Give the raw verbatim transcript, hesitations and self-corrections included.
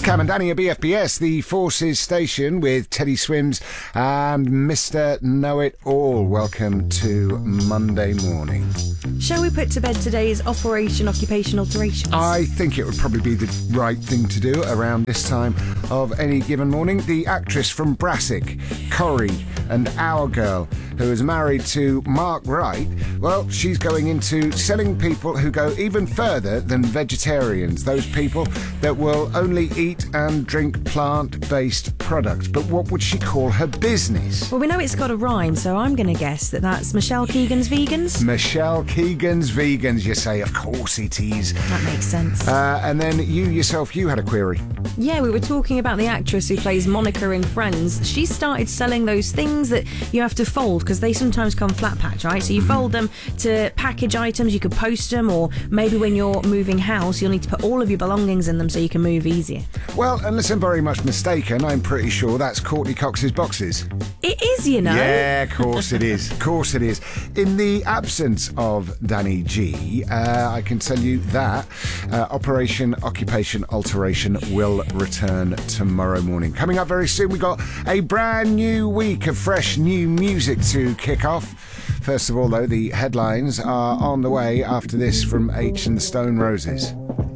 Cam and Danny at B F B S, the Forces Station with Teddy Swims and Mister Know-It-All. Welcome to Monday morning. Shall we put to bed today's Operation Occupation Alterations? I think it would probably be the right thing to do around this time of any given morning. The actress from Brassic, Corrie, and Our Girl, who is married to Mark Wright, well, she's going into selling people who go even further than vegetarians, those people that will only eat and drink plant-based products. But what would she call her business? Well, we know it's got a rhyme, so I'm going to guess that that's Michelle Keegan's Vegans. Michelle Keegan's Vegans, you say? Of course it is. That makes sense. Uh, and then you yourself, you had a query. Yeah, we were talking about the actress who plays Monica in Friends. She started selling those things that you have to fold because they sometimes come flat packed, right? So you fold them to package items, you could post them, or maybe when you're moving house, you'll need to put all of your belongings in them so you can move easier. Well, unless I'm very much mistaken, I'm pretty sure that's Courtney Cox's boxes. It is, you know. Yeah, of course it is. Of course it is. In the absence of Danny G, uh, I can tell you that uh, Operation Occupation Alteration will return tomorrow morning. Coming up very soon, we got a brand new week of fresh new music to kick off. First of all, though, the headlines are on the way after this from H and the Stone Roses.